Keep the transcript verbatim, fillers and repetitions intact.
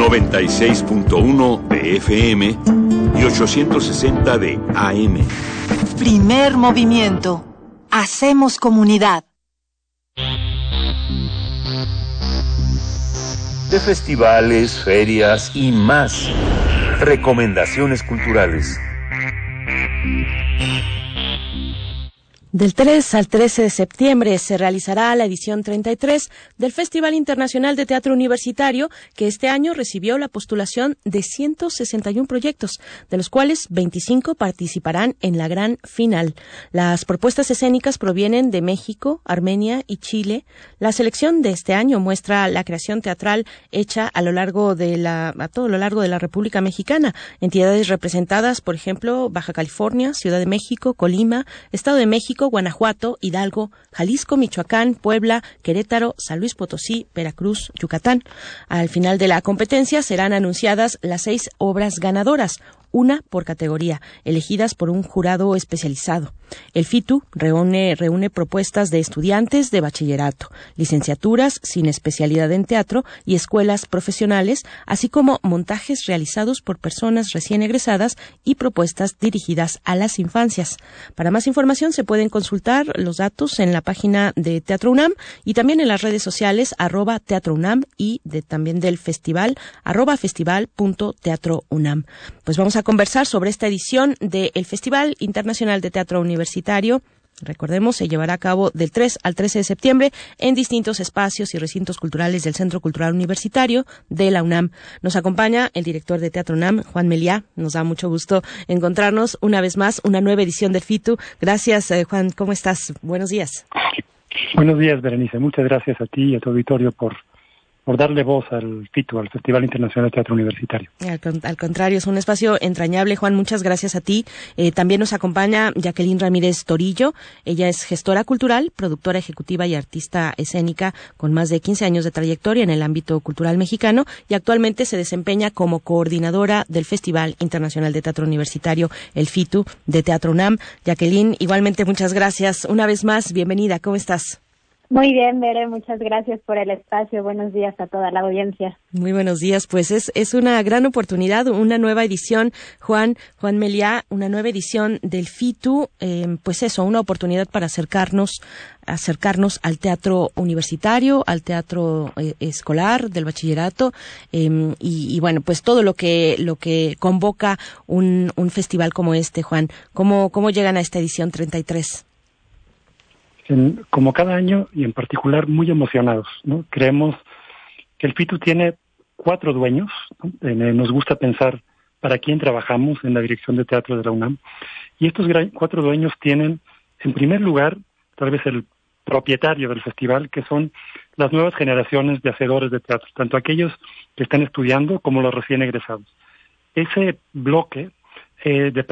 noventa y seis punto uno de F M y ochocientos sesenta de A M. Primer movimiento. Hacemos comunidad. De festivales, ferias y más. Recomendaciones culturales. Del tres al trece de septiembre se realizará la edición treinta y tres del Festival Internacional de Teatro Universitario, que este año recibió la postulación de ciento sesenta y uno proyectos, de los cuales veinticinco participarán en la gran final. Las propuestas escénicas provienen de México, Armenia y Chile. La selección de este año muestra la creación teatral hecha a lo largo de la, a todo lo largo de la República Mexicana. Entidades representadas, por ejemplo, Baja California, Ciudad de México, Colima, Estado de México, Guanajuato, Hidalgo, Jalisco, Michoacán, Puebla, Querétaro, San Luis Potosí, Veracruz, Yucatán. Al final de la competencia serán anunciadas las seis obras ganadoras, una por categoría, elegidas por un jurado especializado. El FITU reúne, reúne propuestas de estudiantes de bachillerato, licenciaturas sin especialidad en teatro y escuelas profesionales, así como montajes realizados por personas recién egresadas y propuestas dirigidas a las infancias. Para más información se pueden consultar los datos en la página de Teatro UNAM y también en las redes sociales arroba Teatro UNAM y de, también del festival arroba festival punto teatro UNAM. Pues vamos a conversar sobre esta edición del Festival Internacional de Teatro Universitario. Recordemos, se llevará a cabo del tres al trece de septiembre en distintos espacios y recintos culturales del Centro Cultural Universitario de la UNAM. Nos acompaña el director de Teatro UNAM, Juan Meliá. Nos da mucho gusto encontrarnos una vez más, una nueva edición del FITU. Gracias, eh, Juan. ¿Cómo estás? Buenos días. Buenos días, Berenice. Muchas gracias a ti y a tu auditorio por por darle voz al FITU, al Festival Internacional de Teatro Universitario. Al, al contrario, es un espacio entrañable, Juan, muchas gracias a ti. Eh, también nos acompaña Jacqueline Ramírez Torillo. Ella es gestora cultural, productora ejecutiva y artista escénica con más de quince años de trayectoria en el ámbito cultural mexicano y actualmente se desempeña como coordinadora del Festival Internacional de Teatro Universitario, el FITU, de Teatro UNAM. Jacqueline, igualmente muchas gracias. Una vez más, bienvenida. ¿Cómo estás? Muy bien, Bere, muchas gracias por el espacio. Buenos días a toda la audiencia. Muy buenos días, pues es es una gran oportunidad, una nueva edición, Juan, Juan Meliá, una nueva edición del FITU, eh, pues eso, una oportunidad para acercarnos, acercarnos al teatro universitario, al teatro eh, escolar, del bachillerato, eh, y, y bueno, pues todo lo que lo que convoca un, un festival como este, Juan. ¿Cómo, cómo llegan a esta edición treinta y tres? En, como cada año y en particular muy emocionados, ¿no? Creemos que el FITU tiene cuatro dueños, ¿no? Eh, nos gusta pensar para quién trabajamos en la Dirección de Teatro de la UNAM, y estos gra- cuatro dueños tienen, en primer lugar, tal vez el propietario del festival, que son las nuevas generaciones de hacedores de teatro, tanto aquellos que están estudiando como los recién egresados. Ese bloque eh, de